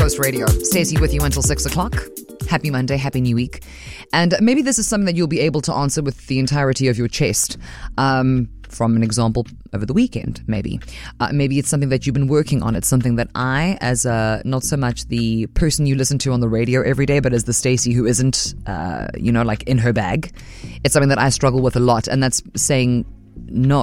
Coast Radio. Stacey with you until 6 o'clock. Happy Monday, happy new week. And maybe this is something that you'll be able to answer with the entirety of your chest. From an example over the weekend, maybe. Maybe it's something that you've been working on. It's something that I, as not so much the person you listen to on the radio every day, but as the Stacey who isn't, like in her bag. It's something that I struggle with a lot, and that's saying no.